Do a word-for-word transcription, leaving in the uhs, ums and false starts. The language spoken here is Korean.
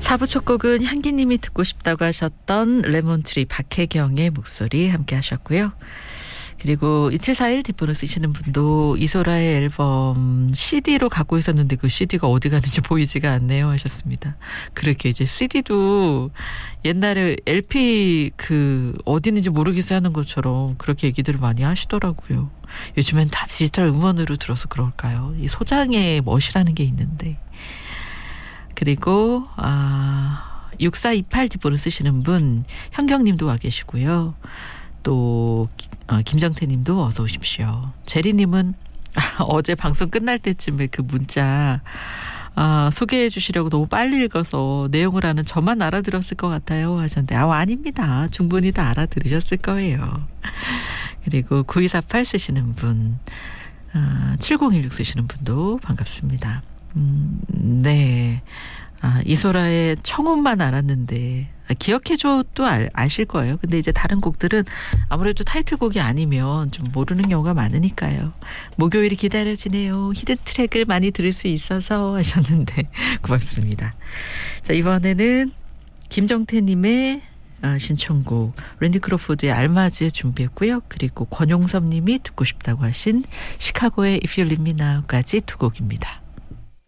사 부 첫 곡은 향기님이 듣고 싶다고 하셨던 레몬트리 박혜경의 목소리 함께 하셨고요. 그리고 이칠사일 뒷번호 쓰시는 분도 이소라의 앨범 씨디로 갖고 있었는데 그 씨디가 어디 갔는지 보이지가 않네요 하셨습니다. 그렇게 이제 씨디도 옛날에 엘피 그 어디 있는지 모르겠어 하는 것처럼 그렇게 얘기들을 많이 하시더라고요. 요즘엔 다 디지털 음원으로 들어서 그럴까요? 이 소장의 멋이라는 게 있는데. 그리고 아 육사이팔 뒷번호 쓰시는 분 현경님도 와 계시고요. 또 어, 김정태님도 어서 오십시오. 제리님은 어제 방송 끝날 때쯤에 그 문자 아, 소개해 주시려고 너무 빨리 읽어서 내용을 아는 저만 알아들었을 것 같아요 하셨는데 아 아닙니다. 충분히 다 알아들으셨을 거예요. 그리고 구이사팔 쓰시는 분 아, 칠공일육 쓰시는 분도 반갑습니다. 음, 네. 아, 이소라의 청혼만 알았는데 아, 기억해줘도 알, 아실 거예요. 근데 이제 다른 곡들은 아무래도 타이틀곡이 아니면 좀 모르는 경우가 많으니까요. 목요일이 기다려지네요. 히든 트랙을 많이 들을 수 있어서 하셨는데 고맙습니다. 자, 이번에는 김정태님의 아, 신청곡 랜디 크로포드의 알마즈 준비했고요. 그리고 권용섭님이 듣고 싶다고 하신 시카고의 If You Leave Me Now까지 두 곡입니다.